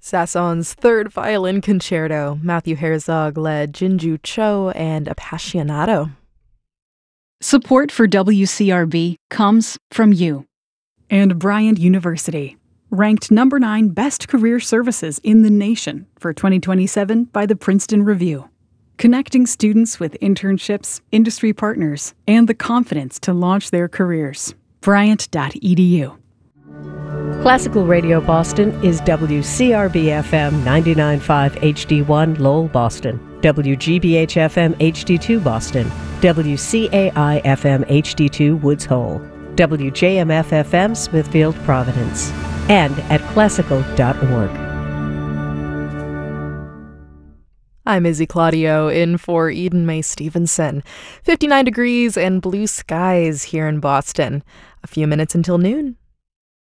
Sasson's Third Violin Concerto. Matthew Herzog led Jinju Cho and Appassionato. Support for WCRB comes from you. And Bryant University, ranked number 9 best career services in the nation for 2027 by the Princeton Review. Connecting students with internships, industry partners, and the confidence to launch their careers. Bryant.edu. Classical Radio Boston is WCRB-FM 99.5 HD1 Lowell, Boston, WGBH-FM HD2 Boston, WCAI-FM HD2 Woods Hole, WJMF-FM Smithfield, Providence, and at classical.org. I'm Izzy Claudio in for Eden Mae Stevenson. 59 degrees and blue skies here in Boston. A few minutes until noon.